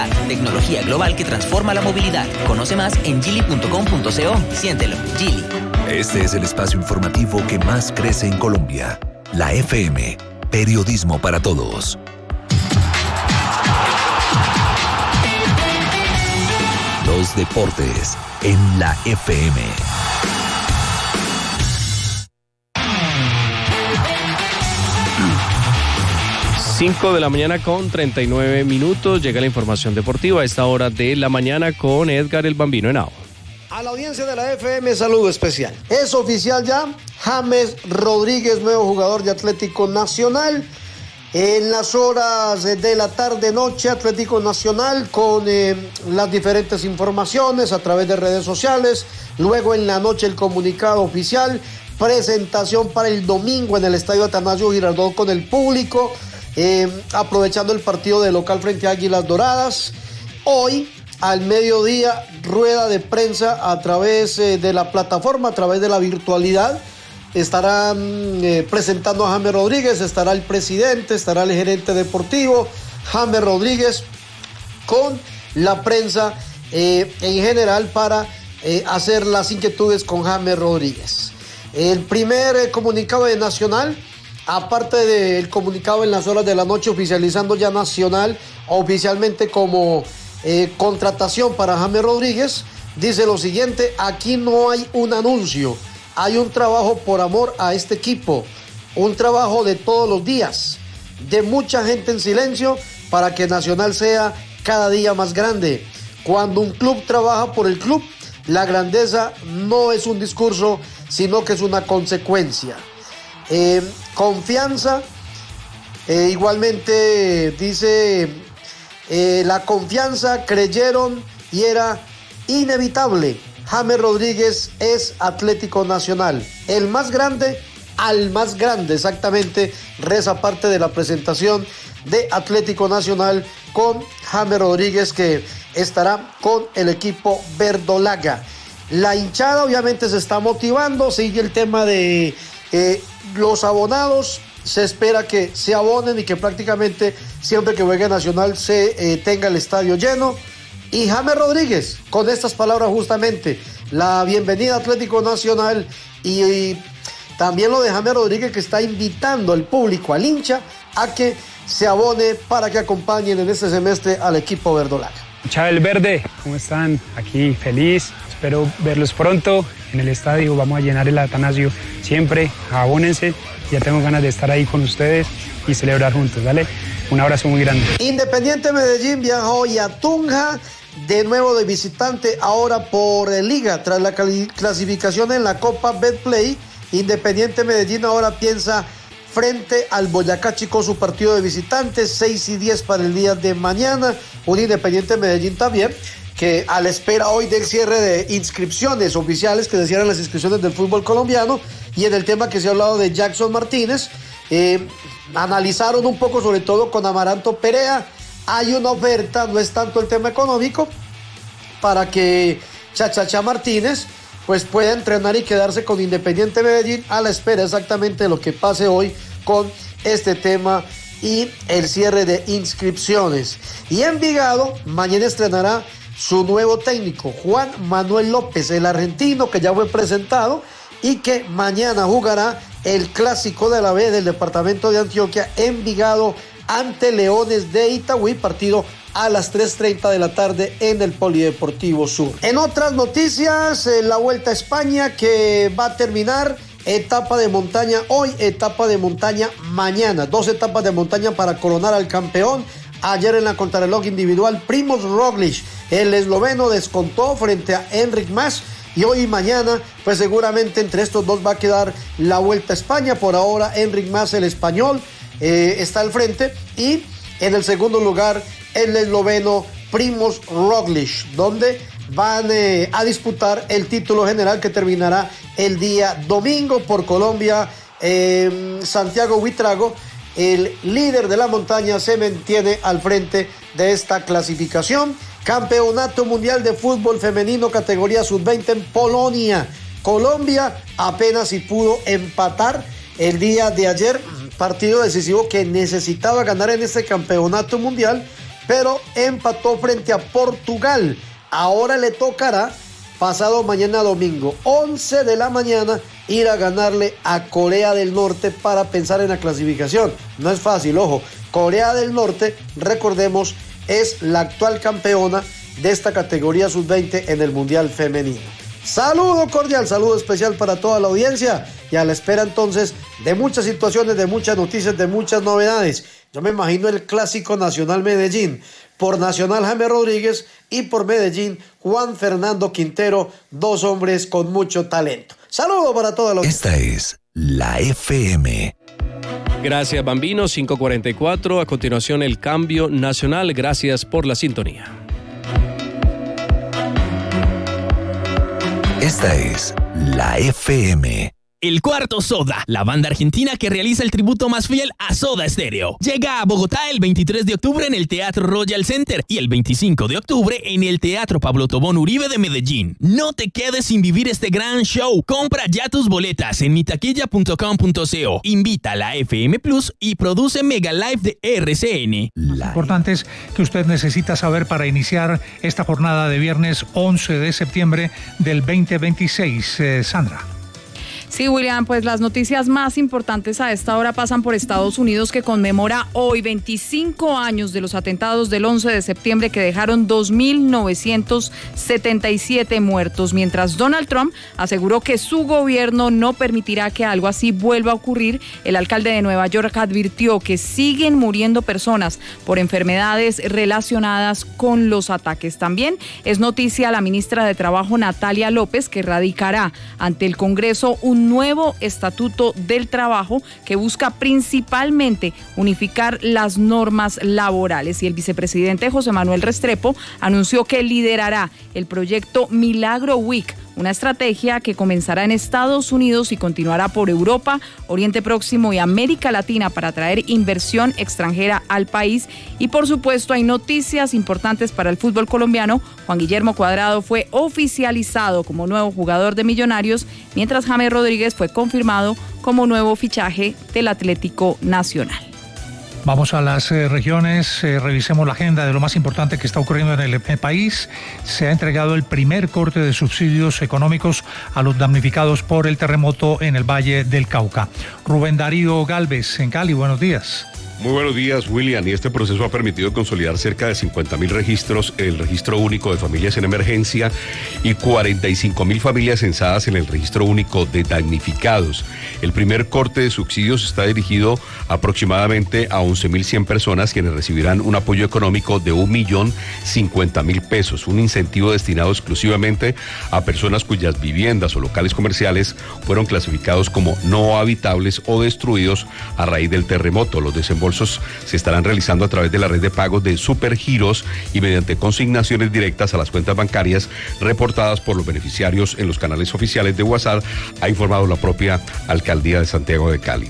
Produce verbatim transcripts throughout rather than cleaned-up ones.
Tecnología global que transforma la movilidad. Conoce más en geely punto com punto co. Siéntelo, Geely. Este es el espacio informativo que más crece en Colombia. La F M. Periodismo para todos. Los deportes en la F M. cinco de la mañana con treinta y nueve minutos. Llega la información deportiva a esta hora de la mañana con Edgar el Bambino Henao. A la audiencia de la F M, saludo especial. Es oficial ya, James Rodríguez, nuevo jugador de Atlético Nacional. En las horas de la tarde-noche, Atlético Nacional con eh, las diferentes informaciones a través de redes sociales. Luego en la noche el comunicado oficial. Presentación para el domingo en el Estadio Atanasio Girardot con el público. Eh, aprovechando el partido de local frente a Águilas Doradas. Hoy al mediodía rueda de prensa a través eh, de la plataforma, a través de la virtualidad. Estarán eh, presentando a James Rodríguez, estará el presidente, estará el gerente deportivo, James Rodríguez, con la prensa eh, en general para eh, hacer las inquietudes con James Rodríguez. El primer eh, comunicado de Nacional, aparte del comunicado en las horas de la noche oficializando ya Nacional oficialmente como eh, contratación para James Rodríguez, dice lo siguiente: aquí no hay un anuncio, hay un trabajo por amor a este equipo, un trabajo de todos los días, de mucha gente en silencio para que Nacional sea cada día más grande. Cuando un club trabaja por el club, la grandeza no es un discurso, sino que es una consecuencia. Eh, confianza, eh, igualmente dice, eh, la confianza creyeron y era inevitable. James Rodríguez es Atlético Nacional, el más grande al más grande, exactamente, reza parte de la presentación de Atlético Nacional con James Rodríguez, que estará con el equipo verdolaga. La hinchada obviamente se está motivando, sigue el tema de eh, los abonados, se espera que se abonen y que prácticamente siempre que juegue Nacional se eh, tenga el estadio lleno. Y James Rodríguez, con estas palabras justamente, la bienvenida a Atlético Nacional y, y también lo de James Rodríguez, que está invitando al público, al hincha, a que se abone para que acompañen en este semestre al equipo verdolaga. Chávez Verde, ¿cómo están? Aquí feliz, espero verlos pronto en el estadio, vamos a llenar el Atanasio siempre, abónense, ya tengo ganas de estar ahí con ustedes y celebrar juntos, ¿vale? Un abrazo muy grande. Independiente Medellín viajó hoy a Tunja, de nuevo de visitante, ahora por Liga, tras la clasificación en la Copa Betplay. Independiente Medellín ahora piensa frente al Boyacá Chico, su partido de visitantes, seis y diez para el día de mañana. Un Independiente Medellín también que a la espera hoy del cierre de inscripciones oficiales, que se cierran las inscripciones del fútbol colombiano, y en el tema que se ha hablado de Jackson Martínez, eh, analizaron un poco sobre todo con Amaranto Perea. Hay una oferta, no es tanto el tema económico, para que Chachacha Martínez pues pueda entrenar y quedarse con Independiente Medellín a la espera exactamente de lo que pase hoy con este tema y el cierre de inscripciones. Y Envigado mañana estrenará su nuevo técnico, Juan Manuel López, el argentino que ya fue presentado y que mañana jugará el clásico de la B del departamento de Antioquia, Envigado ante Leones de Itagüí, partido a las tres treinta de la tarde en el Polideportivo Sur. En otras noticias, eh, la Vuelta a España, que va a terminar, etapa de montaña hoy, etapa de montaña mañana, dos etapas de montaña para coronar al campeón. Ayer en la contrarreloj individual, Primož Roglič, el esloveno, descontó frente a Enric Mas, y hoy y mañana pues seguramente entre estos dos va a quedar la Vuelta a España. Por ahora Enric Mas, el español, eh, está al frente, y en el segundo lugar el esloveno Primož Roglič, donde van eh, a disputar el título general que terminará el día domingo. Por Colombia, eh, Santiago Buitrago, el líder de la montaña, se mantiene al frente de esta clasificación. Campeonato Mundial de Fútbol Femenino categoría sub veinte en Polonia. Colombia apenas si pudo empatar el día de ayer, partido decisivo que necesitaba ganar en este campeonato mundial, pero empató frente a Portugal. Ahora le tocará, pasado mañana domingo, once de la mañana, ir a ganarle a Corea del Norte para pensar en la clasificación. No es fácil, ojo. Corea del Norte, recordemos, es la actual campeona de esta categoría sub veinte en el Mundial Femenino. Saludo cordial, saludo especial para toda la audiencia y a la espera entonces de muchas situaciones, de muchas noticias, de muchas novedades. Yo me imagino el clásico Nacional Medellín. Por Nacional, James Rodríguez, y por Medellín, Juan Fernando Quintero, dos hombres con mucho talento. Saludo para toda la audiencia. Esta es la F M. Gracias, Bambino. cinco cuarenta y cuatro. A continuación, el cambio nacional. Gracias por la sintonía. Esta es la F M. El Cuarto Soda, la banda argentina que realiza el tributo más fiel a Soda Stereo. Llega a Bogotá el veintitrés de octubre en el Teatro Royal Center y el veinticinco de octubre en el Teatro Pablo Tobón Uribe de Medellín. No te quedes sin vivir este gran show. Compra ya tus boletas en mitaquilla punto com punto co. Invita a la F M Plus y produce Mega Live de R C N. Lo importante es que usted necesita saber para iniciar esta jornada de viernes once de septiembre del veinte veintiséis. Eh, Sandra. Sí, William, pues las noticias más importantes a esta hora pasan por Estados Unidos, que conmemora hoy veinticinco años de los atentados del once de septiembre que dejaron dos mil novecientos setenta y siete muertos, mientras Donald Trump aseguró que su gobierno no permitirá que algo así vuelva a ocurrir. El alcalde de Nueva York advirtió que siguen muriendo personas por enfermedades relacionadas con los ataques. También es noticia la ministra de Trabajo, Natalia López, que radicará ante el Congreso un nuevo estatuto del trabajo que busca principalmente unificar las normas laborales. Y el vicepresidente José Manuel Restrepo anunció que liderará el proyecto Milagro Week, una estrategia que comenzará en Estados Unidos y continuará por Europa, Oriente Próximo y América Latina para atraer inversión extranjera al país. Y por supuesto hay noticias importantes para el fútbol colombiano. Juan Guillermo Cuadrado fue oficializado como nuevo jugador de Millonarios, mientras James Rodríguez fue confirmado como nuevo fichaje del Atlético Nacional. Vamos a las eh, regiones, eh, revisemos la agenda de lo más importante que está ocurriendo en el, el país. Se ha entregado el primer corte de subsidios económicos a los damnificados por el terremoto en el Valle del Cauca. Rubén Darío Galvez, en Cali, buenos días. Muy buenos días, William. Y este proceso ha permitido consolidar cerca de cincuenta mil registros, el registro único de familias en emergencia y cuarenta y cinco mil familias censadas en el registro único de damnificados. El primer corte de subsidios está dirigido aproximadamente a once mil cien personas, quienes recibirán un apoyo económico de un millón cincuenta mil pesos, un incentivo destinado exclusivamente a personas cuyas viviendas o locales comerciales fueron clasificados como no habitables o destruidos a raíz del terremoto. Los desembolsos se estarán realizando a través de la red de pagos de Supergiros y mediante consignaciones directas a las cuentas bancarias reportadas por los beneficiarios en los canales oficiales de WhatsApp, ha informado la propia Alcaldía de Santiago de Cali.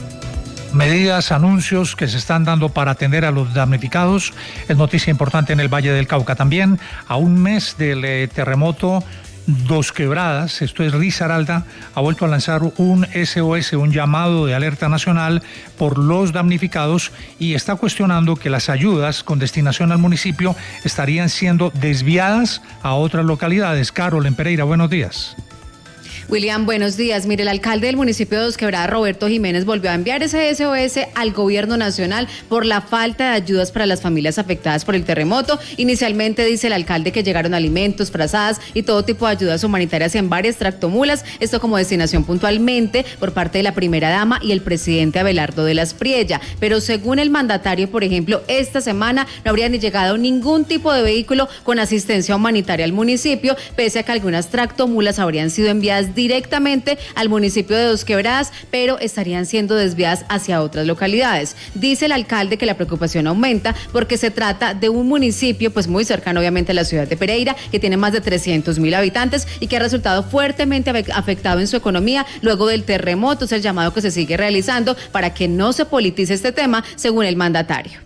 Medidas, anuncios que se están dando para atender a los damnificados. Es noticia importante en el Valle del Cauca también. A un mes del eh, terremoto, Dos Quebradas, esto es Risaralda, ha vuelto a lanzar un S O S, un llamado de alerta nacional por los damnificados, y está cuestionando que las ayudas con destinación al municipio estarían siendo desviadas a otras localidades. Carol, en Pereira, buenos días. William, buenos días. Mire, el alcalde del municipio de Dos Quebradas, Roberto Jiménez, volvió a enviar ese S O S al gobierno nacional por la falta de ayudas para las familias afectadas por el terremoto. Inicialmente dice el alcalde que llegaron alimentos, frazadas y todo tipo de ayudas humanitarias en varias tractomulas, esto como destinación puntualmente por parte de la primera dama y el presidente Abelardo de la Espriella. Pero según el mandatario, por ejemplo, esta semana no habría ni llegado ningún tipo de vehículo con asistencia humanitaria al municipio, pese a que algunas tractomulas habrían sido enviadas directamente al municipio de Dos Quebradas, pero estarían siendo desviadas hacia otras localidades. Dice el alcalde que la preocupación aumenta porque se trata de un municipio pues muy cercano obviamente a la ciudad de Pereira, que tiene más de trescientos mil habitantes y que ha resultado fuertemente afectado en su economía luego del terremoto. Es el llamado que se sigue realizando para que no se politice este tema, según el mandatario.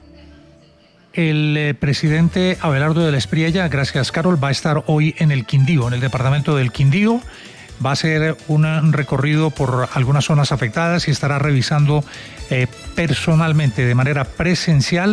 El eh, presidente Abelardo de la Espriella, gracias Carol, va a estar hoy en el Quindío, en el departamento del Quindío. Va a hacer un recorrido por algunas zonas afectadas y estará revisando eh, personalmente, de manera presencial,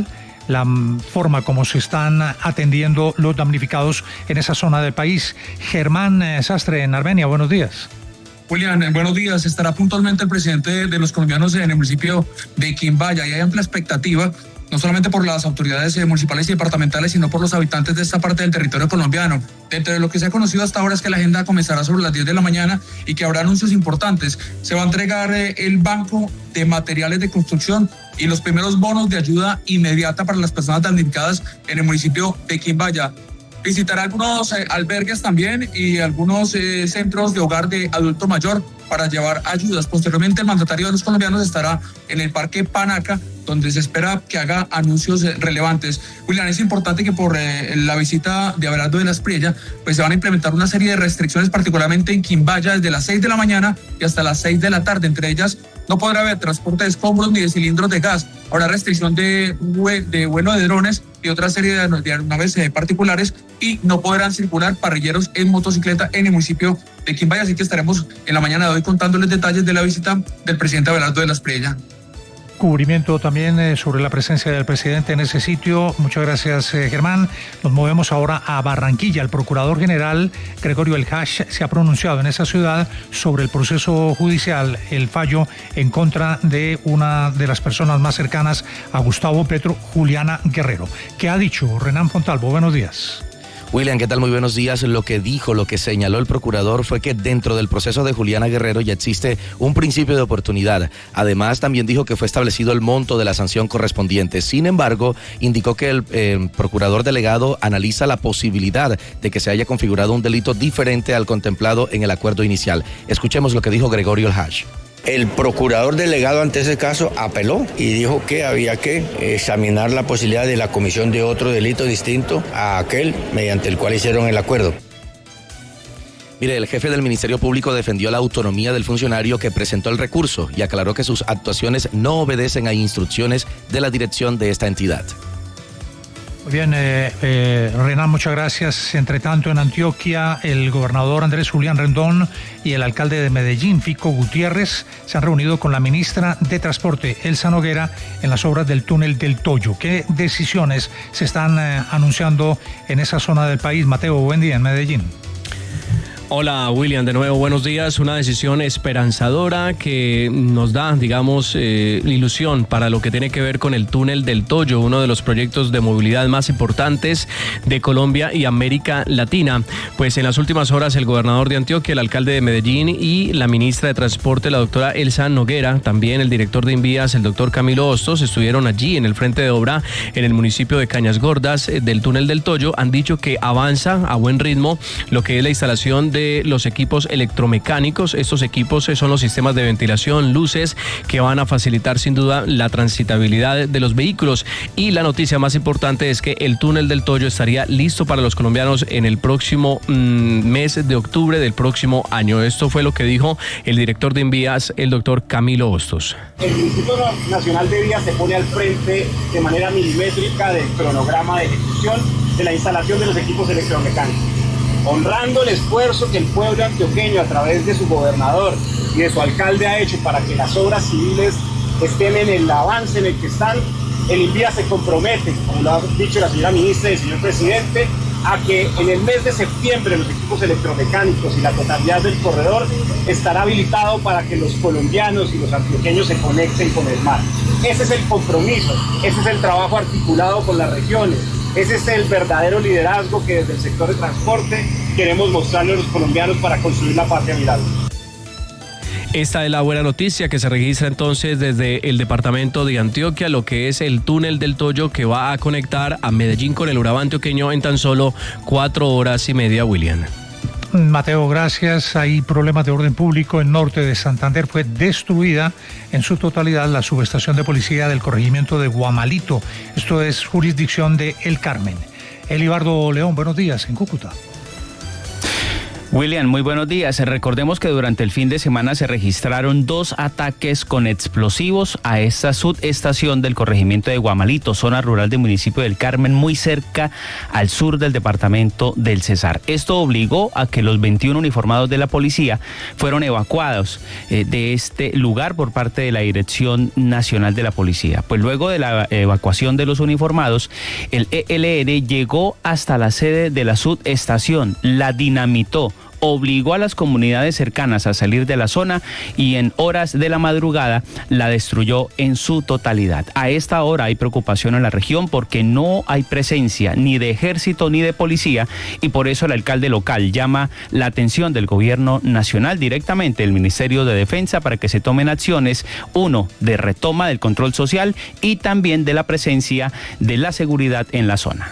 la forma como se están atendiendo los damnificados en esa zona del país. Germán Sastre, en Armenia, buenos días. William, buenos días. Estará puntualmente el presidente de los colombianos en el municipio de Quimbaya y hay amplia expectativa, no solamente por las autoridades municipales y departamentales, sino por los habitantes de esta parte del territorio colombiano. Dentro de lo que se ha conocido hasta ahora es que la agenda comenzará sobre las diez de la mañana y que habrá anuncios importantes. Se va a entregar el banco de materiales de construcción y los primeros bonos de ayuda inmediata para las personas damnificadas en el municipio de Quimbaya. Visitará algunos eh, albergues también y algunos eh, centros de hogar de adulto mayor para llevar ayudas. Posteriormente, el mandatario de los colombianos estará en el Parque Panaca, donde se espera que haga anuncios eh, relevantes. William, es importante que por eh, la visita de Abelardo de la Espriella, pues se van a implementar una serie de restricciones, particularmente en Quimbaya, desde las seis de la mañana y hasta las seis de la tarde. Entre ellas, no podrá haber transporte de escombros ni de cilindros de gas. Habrá restricción de, de vuelo de drones y otra serie de, de aeronaves eh, particulares, y no podrán circular parrilleros en motocicleta en el municipio de Quimbaya. Así que estaremos en la mañana de hoy contándoles detalles de la visita del presidente Abelardo de la Espriella. Cubrimiento también eh, sobre la presencia del presidente en ese sitio. Muchas gracias, eh, Germán. Nos movemos ahora a Barranquilla. El procurador general Gregorio El Hash se ha pronunciado en esa ciudad sobre el proceso judicial, el fallo en contra de una de las personas más cercanas a Gustavo Petro, Juliana Guerrero. ¿Qué ha dicho Renan Fontalvo? Buenos días. William, ¿qué tal? Muy buenos días. Lo que dijo, lo que señaló el procurador fue que dentro del proceso de Juliana Guerrero ya existe un principio de oportunidad. Además, también dijo que fue establecido el monto de la sanción correspondiente. Sin embargo, indicó que el eh, procurador delegado analiza la posibilidad de que se haya configurado un delito diferente al contemplado en el acuerdo inicial. Escuchemos lo que dijo Gregorio El Hash. El procurador delegado ante ese caso apeló y dijo que había que examinar la posibilidad de la comisión de otro delito distinto a aquel mediante el cual hicieron el acuerdo. Mire, el jefe del Ministerio Público defendió la autonomía del funcionario que presentó el recurso y aclaró que sus actuaciones no obedecen a instrucciones de la dirección de esta entidad. Muy bien, eh, eh, Renan, muchas gracias. Entre tanto, en Antioquia, el gobernador Andrés Julián Rendón y el alcalde de Medellín, Fico Gutiérrez, se han reunido con la ministra de Transporte, Elsa Noguera, en las obras del túnel del Toyo. ¿Qué decisiones se están eh, anunciando en esa zona del país? Mateo, buen día en Medellín. Hola William, de nuevo buenos días. Una decisión esperanzadora que nos da, digamos, eh, ilusión para lo que tiene que ver con el túnel del Toyo, uno de los proyectos de movilidad más importantes de Colombia y América Latina. Pues en las últimas horas el gobernador de Antioquia, el alcalde de Medellín y la ministra de Transporte, la doctora Elsa Noguera, también el director de Invías, el doctor Camilo Hostos, estuvieron allí en el frente de obra en el municipio de Cañas Gordas eh, del túnel del Toyo. Han dicho que avanza a buen ritmo lo que es la instalación de de los equipos electromecánicos. Estos equipos son los sistemas de ventilación, luces, que van a facilitar sin duda la transitabilidad de los vehículos. Y la noticia más importante es que el túnel del Toyo estaría listo para los colombianos en el próximo mmm, mes de octubre del próximo año. Esto fue lo que dijo el director de Invías, el doctor Camilo Hostos. El Instituto Nacional de Vías se pone al frente de manera milimétrica del cronograma de ejecución de la instalación de los equipos electromecánicos, honrando el esfuerzo que el pueblo antioqueño a través de su gobernador y de su alcalde ha hecho para que las obras civiles estén en el avance en el que están. El Invías se compromete, como lo ha dicho la señora ministra y el señor presidente, a que en el mes de septiembre los equipos electromecánicos y la totalidad del corredor estará habilitado para que los colombianos y los antioqueños se conecten con el mar. Ese es el compromiso, ese es el trabajo articulado con las regiones. Ese es el verdadero liderazgo que desde el sector de transporte queremos mostrarle a los colombianos para construir la patria viral. Esta es la buena noticia que se registra entonces desde el departamento de Antioquia, lo que es el túnel del Toyo que va a conectar a Medellín con el Urabá antioqueño en tan solo cuatro horas y media, William. Mateo, gracias. Hay problemas de orden público. En norte de Santander fue destruida en su totalidad la subestación de policía del corregimiento de Guamalito. Esto es jurisdicción de El Carmen. Elibardo León, buenos días en Cúcuta. William, muy buenos días. Recordemos que durante el fin de semana se registraron dos ataques con explosivos a esta subestación del corregimiento de Guamalito, zona rural del municipio del Carmen, muy cerca al sur del departamento del Cesar. Esto obligó a que los veintiuno uniformados de la policía fueron evacuados eh, de este lugar por parte de la Dirección Nacional de la Policía. Pues luego de la evacuación de los uniformados, el E L N llegó hasta la sede de la subestación, la dinamitó, obligó a las comunidades cercanas a salir de la zona y en horas de la madrugada la destruyó en su totalidad. A esta hora hay preocupación en la región porque no hay presencia ni de ejército ni de policía y por eso el alcalde local llama la atención del gobierno nacional directamente el Ministerio de Defensa para que se tomen acciones, uno, de retoma del control social y también de la presencia de la seguridad en la zona.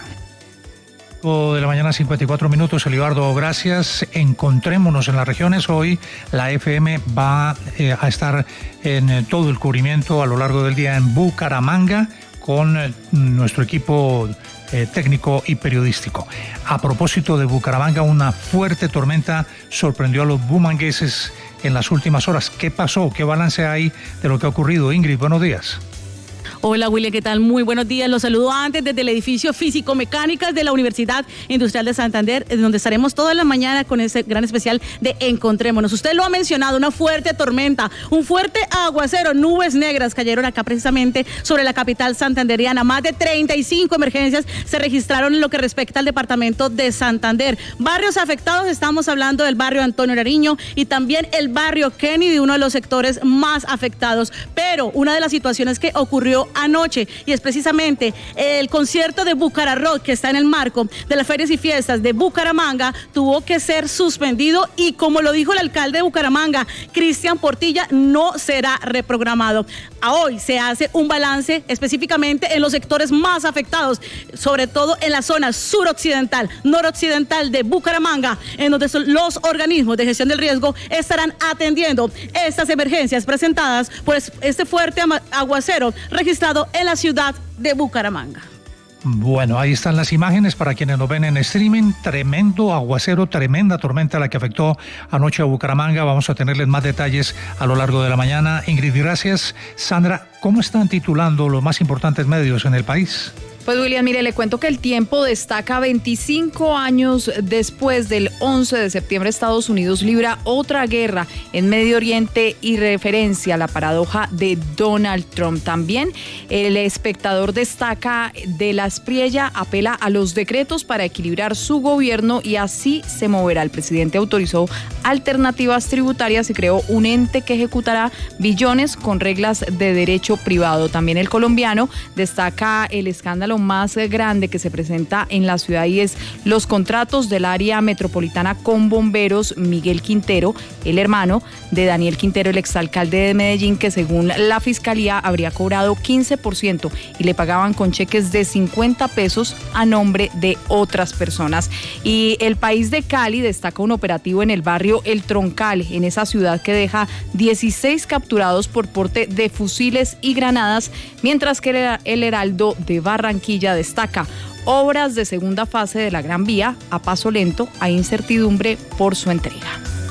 De la mañana, cincuenta y cuatro minutos. Elibardo, gracias. Encontrémonos en las regiones. Hoy la F M va eh, a estar en eh, todo el cubrimiento a lo largo del día en Bucaramanga con eh, nuestro equipo eh, técnico y periodístico. A propósito de Bucaramanga, una fuerte tormenta sorprendió a los bumangueses en las últimas horas. ¿Qué pasó? ¿Qué balance hay de lo que ha ocurrido? Ingrid, buenos días. Hola William, ¿qué tal? Muy buenos días. Los saludo antes desde el edificio Físico-Mecánicas de la Universidad Industrial de Santander, donde estaremos toda la mañana con ese gran especial de Encontrémonos. Usted lo ha mencionado, una fuerte tormenta, un fuerte aguacero, nubes negras cayeron acá precisamente sobre la capital santanderiana. Más de treinta y cinco emergencias se registraron en lo que respecta al departamento de Santander. Barrios afectados, estamos hablando del barrio Antonio Nariño y también el barrio Kennedy, uno de los sectores más afectados. Pero una de las situaciones que ocurrió anoche y es precisamente el concierto de Bucararrock que está en el marco de las ferias y fiestas de Bucaramanga tuvo que ser suspendido y como lo dijo el alcalde de Bucaramanga, Cristian Portilla, no será reprogramado. A hoy se hace un balance específicamente en los sectores más afectados, sobre todo en la zona suroccidental, noroccidental de Bucaramanga, en donde los organismos de gestión del riesgo estarán atendiendo estas emergencias presentadas por este fuerte aguacero registrado en la ciudad de Bucaramanga. Bueno, ahí están las imágenes para quienes nos ven en streaming. Tremendo aguacero, tremenda tormenta la que afectó anoche a Bucaramanga. Vamos a tenerles más detalles a lo largo de la mañana. Ingrid, gracias. Sandra, ¿cómo están titulando los más importantes medios en el país? Pues William, mire, le cuento que El Tiempo destaca veinticinco años después del once de septiembre, Estados Unidos libra otra guerra en Medio Oriente y referencia a la paradoja de Donald Trump. También El Espectador destaca de la Espriella apela a los decretos para equilibrar su gobierno y así se moverá. El presidente autorizó alternativas tributarias y creó un ente que ejecutará billones con reglas de derecho privado. También El Colombiano destaca el escándalo más grande que se presenta en la ciudad y es los contratos del área metropolitana con bomberos. Miguel Quintero, el hermano de Daniel Quintero, el exalcalde de Medellín, que según la fiscalía habría cobrado quince por ciento y le pagaban con cheques de cincuenta pesos a nombre de otras personas. Y El País de Cali destaca un operativo en el barrio El Troncal, en esa ciudad, que deja dieciséis capturados por porte de fusiles y granadas, mientras que el Heraldo de Barranquilla destaca obras de segunda fase de la Gran Vía a paso lento, hay incertidumbre por su entrega.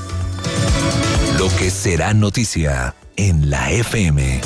Lo que será noticia en la F M.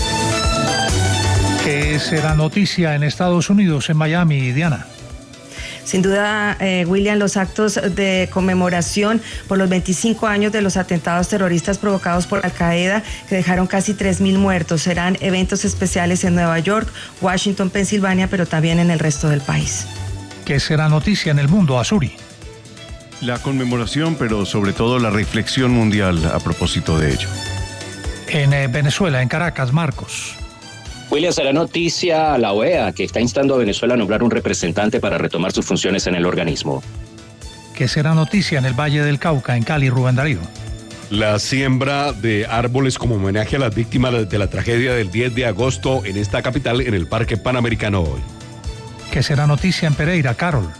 ¿Qué será noticia en Estados Unidos, en Miami, Diana? Sin duda, eh, William, los actos de conmemoración por los veinticinco años de los atentados terroristas provocados por Al-Qaeda, que dejaron casi tres mil muertos, serán eventos especiales en Nueva York, Washington, Pensilvania, pero también en el resto del país. ¿Qué será noticia en el mundo, Azuri? La conmemoración, pero sobre todo la reflexión mundial a propósito de ello. En eh, Venezuela, en Caracas, Marcos. William, será noticia a la O E A, que está instando a Venezuela a nombrar un representante para retomar sus funciones en el organismo. ¿Qué será noticia en el Valle del Cauca, en Cali, Rubén Darío? La siembra de árboles como homenaje a las víctimas de la tragedia del diez de agosto en esta capital, en el Parque Panamericano hoy. ¿Qué será noticia en Pereira, Carol?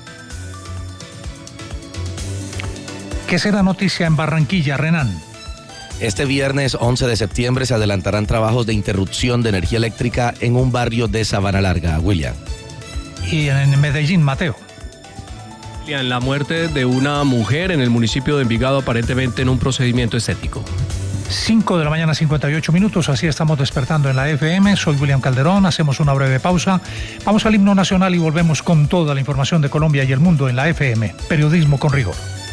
¿Qué será noticia en Barranquilla, Renan? Este viernes once de septiembre se adelantarán trabajos de interrupción de energía eléctrica en un barrio de Sabana Larga, William. Y en Medellín, Mateo. En la muerte de una mujer en el municipio de Envigado, aparentemente en un procedimiento estético. cinco de la mañana, cincuenta y ocho minutos, así estamos despertando en la F M. Soy William Calderón, hacemos una breve pausa. Vamos al himno nacional y volvemos con toda la información de Colombia y el mundo en la F M. Periodismo con rigor.